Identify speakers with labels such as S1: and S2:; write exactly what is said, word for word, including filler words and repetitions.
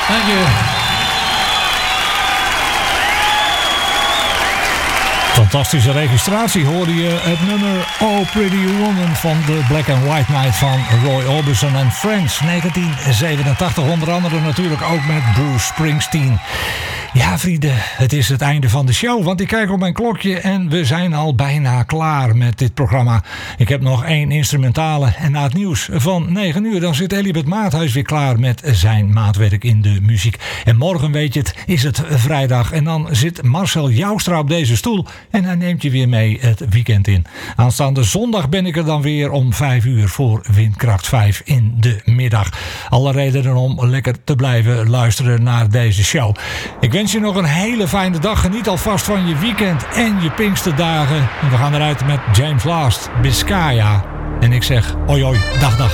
S1: Dank je. Fantastische registratie hoorde je het nummer Oh Pretty Woman van de Black and White Night van Roy Orbison en Friends negentien zevenentachtig. Onder andere natuurlijk ook met Bruce Springsteen. Ja, vrienden, het is het einde van de show, want ik kijk op mijn klokje en we zijn al bijna klaar met dit programma. Ik heb nog één instrumentale en na het nieuws van negen uur dan zit Elisabeth Maathuis weer klaar met zijn maatwerk in de muziek. En morgen, weet je het, is het vrijdag en dan zit Marcel Joustra op deze stoel en hij neemt je weer mee het weekend in. Aanstaande zondag ben ik er dan weer om vijf uur voor Windkracht vijf in de middag. Alle redenen om lekker te blijven luisteren naar deze show. Ik wens je nog een hele fijne dag. Geniet alvast van je weekend en je Pinksterdagen. En we gaan eruit met James Last, Biscaya. En ik zeg oi oi, dag dag.